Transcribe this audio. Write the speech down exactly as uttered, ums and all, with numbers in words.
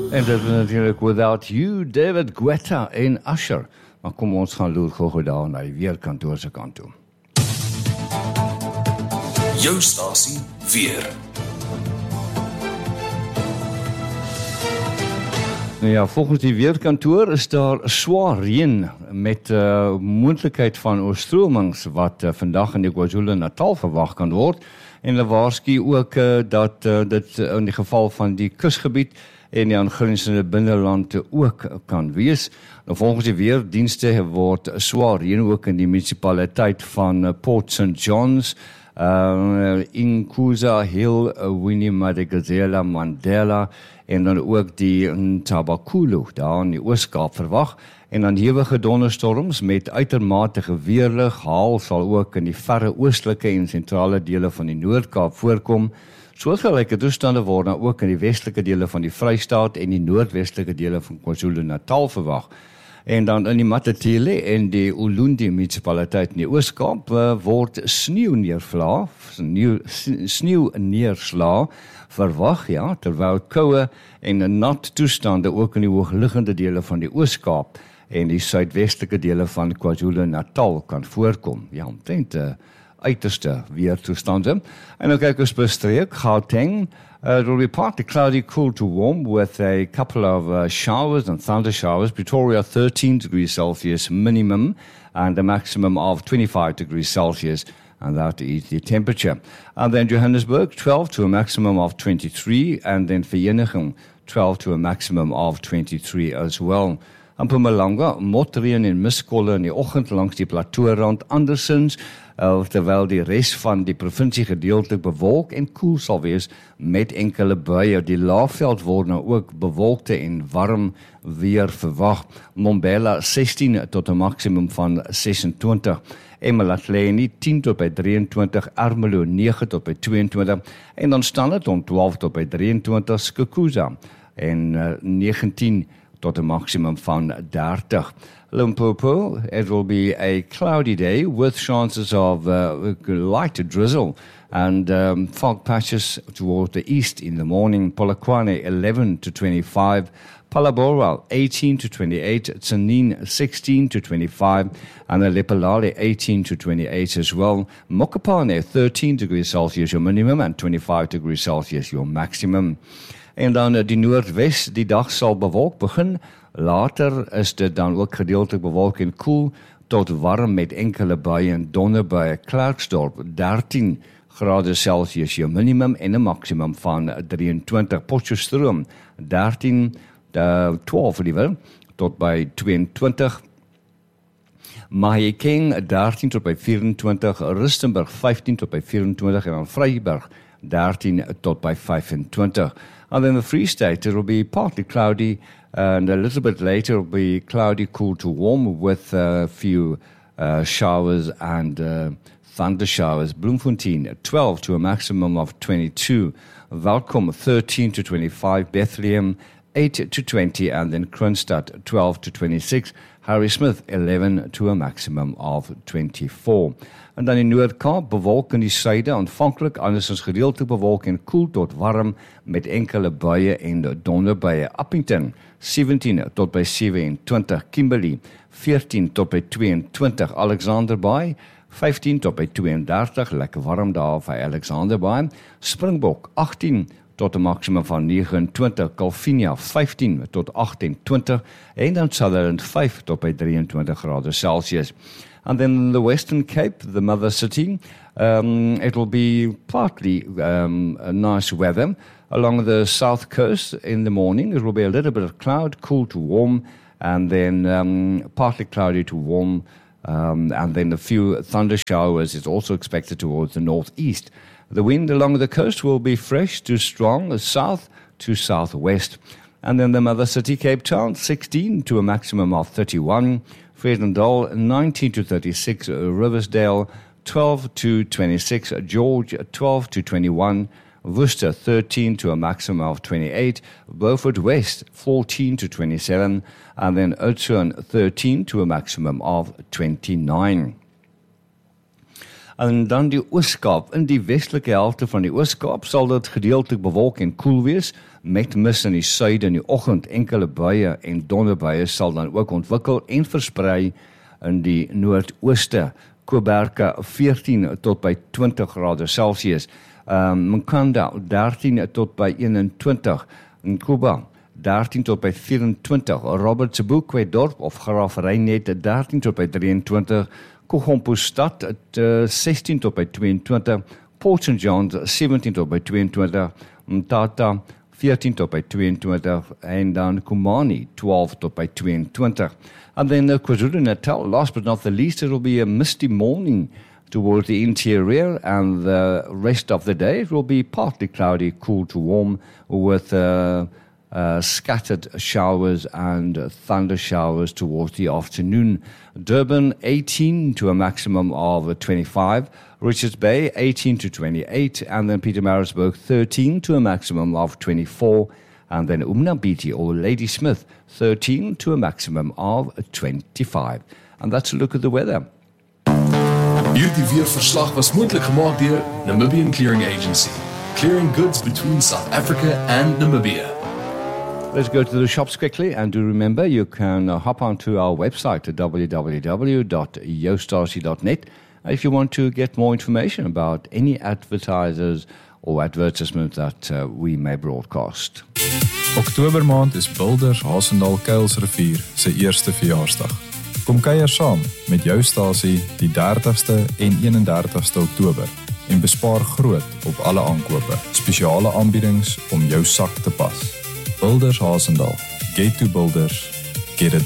En dat is natuurlijk Without You, David Guetta en Usher. Maar kom ons gaan loer gou daar na die weerkantoor se kant toe. Jou stasie weer. Nou ja, volgens die weerkantoor is daar swaar reën met uh, moontlikheid van oorstromings wat uh, vandag in die KwaZulu-Natal verwag kan word. En hulle waarsku ook uh, dat uh, dit uh, in die geval van die kusgebied en die aangrensende binneland ook kan wees. Nou, volgens die weerdienste word swaar reën ook in die munisipaliteit van uh, Port Saint John's, uh, Inkuza Hill, uh, Winnie Madikizela, Mandela en dan ook die Ntabakulu daar in die Oos-Kaap verwag. En dan hewige donderstorms met uitermate weerlig, haal sal ook in die verre oostelike en sentrale dele van die Noord-Kaap voorkom. Soortgelyke toestande word nou ook in die westelike dele van die Vrystaat en die noordwestelike dele van KwaZulu-Natal verwag. En dan in die Matatele en die Ulundi munisipaliteit in die Oos-Kaap uh, word sneeu neervla, sneeu, sneeu neerslaa verwag, ja, terwyl koue en nat toestande ook in die hoogliggende dele van die Oos-Kaap en die suidwestelike dele van KwaZulu-Natal kan voorkom. Ja, omtrent uh, uiterste weertoestande. En dan kyk ons bestreek, Gauteng, uh, it will be partly cloudy, cool to warm with a couple of uh, showers and thunder showers. Pretoria thirteen degrees Celsius minimum and a maximum of twenty-five degrees Celsius. And that is the temperature. And then Johannesburg, twelve to a maximum of twenty-three, and then Vereeniging, twelve to a maximum of twenty-three as well. En Mpumalanga, motreën en miskolle in die oggend langs die plateaurand andersins, uh, terwyl die res van die provinsie gedeeltelik bewolk en koel sal wees met enkele buie. Die laafveld word nou ook bewolkte en warm weer verwag. Mbombela sestien tot 'n maksimum van sesentwintig. Emalahleni tien tot by drieëntwintig, Ermelo negen tot by tweeëntwintig en dan Standerd om twaalf tot by drieëntwintig, Skukuza en uh, negentien tot 'n maximum van dertig. Limpopo, it will be a cloudy day with chances of uh, light drizzle and um, fog patches toward the east in the morning. Polokwane eleven to twenty-five, Palabora eighteen to twenty-eight, Tsanin sixteen to twenty-five, and Lephalale eighteen to twenty-eight as well. Mokopane thirteen degrees Celsius your minimum and twenty-five degrees Celsius your maximum. En dan die Noordwes, die dag sal bewolk begin. Later is dit dan ook gedeeltelik bewolk en koel tot warm met enkele buie en donderbuie. Klerksdorp dertien grade Celsius jou minimum en 'n maximum van drieëntwintig. Potchefstroom dertien, twaalf liewer, tot by tweeëntwintig. Mahikeng dertien tot by vyfentwintig. Rustenburg vyftien tot by vyfentwintig en dan Vryburg dertien tot by vyfentwintig. And then the Free State, it will be partly cloudy and a little bit later it will be cloudy, cool to warm with a few uh, showers and uh, thunder showers. Bloemfontein twelve to a maximum of twenty-two. Welkom thirteen to twenty-five. Bethlehem eight to twenty, and then Kroonstad twelve to twenty-six. Harrismith eleven to a maximum of twenty-four. En dan in Noord-Kaap bewolk in die suide, aanvanklik andersins gedeeltelik bewolk en koel tot warm met enkele buie en donderbuie. Appington sewentien tot by sewenentwintig, Kimberley veertien tot by tweeëntwintig, Alexander Bay vyftien tot by tweeëndertig, lekker warm daar by Alexander Bay. Springbok agtien tot 'n maksimum van negenentwintig, Calvinia vyftien tot agtentwintig en dan Sutherland vyf tot by drieëntwintig grade Celsius. And then in the Western Cape, the mother city, um, it will be partly um, a nice weather. Along the south coast in the morning, it will be a little bit of cloud, cool to warm, and then um, partly cloudy to warm, um, and then a few thunder showers is also expected towards the northeast. The wind along the coast will be fresh to strong, south to southwest. And then the mother city, Cape Town, sixteen to a maximum of thirty-one. Vredendal, nineteen to thirty-six. Riversdale, twelve to twenty-six. George, twelve to twenty-one. Worcester, thirteen to a maximum of twenty-eight. Beaufort West, fourteen to twenty-seven. And then Oudtshoorn, thirteen to a maximum of twenty-nine. En dan die Oos-Kaap. In die westelike helfte van die Oos-Kaap sal dit gedeeltelik bewolk en koel wees, met mis in die suide in die oggend. Enkele buie en donderbuie sal dan ook ontwikkel en versprei in die noordooste. Kuiberga veertien tot by twintig grade Celsius. Um, Mkanda dertien tot by eenentwintig. In Kuba dertien tot by vyerentwintig. Robert Sebokwe dorp of Graaf Reinet dertien tot by drieëntwintig. Kogompostad uh, sestien tot by tweeëntwintig. Port Saint John's sewentien tot by tweeëntwintig. Mthatha veertien tot by tweeëntwintig en dan Kumani twaalf tot by tweeëntwintig. And then uh, KwaZulu-Natal, last but not the least, it will be a misty morning towards the interior, and the rest of the day it will be partly cloudy, cool to warm, with uh, uh, scattered showers and thunder showers towards the afternoon. Durban eighteen to a maximum of twenty-five, Richards Bay eighteen to twenty-eight, and then Pietermaritzburg thirteen to a maximum of twenty-four, and then Umnambiti or Ladysmith thirteen to a maximum of twenty-five. And that's a look at the weather. Hierdie weerverslag was moontlik gemaak deur Namibian Clearing Agency, clearing goods between South Africa and Namibia. Let's go to the shops quickly, and do remember you can uh, hop onto our website at w w w dot joostasie dot net if you want to get more information about any advertisers or advertisements that uh, we may broadcast. Oktobermaand is Boulders Hasendal Kuilsrivier se eerste verjaarsdag. Kom kuier saam met jou stasie die dertigste en eenendertigste Oktober en bespaar groot op alle aankope. Spesiale aanbiedings om jou sak te pas. Boulders Hasendal. Get to Boulders. Get it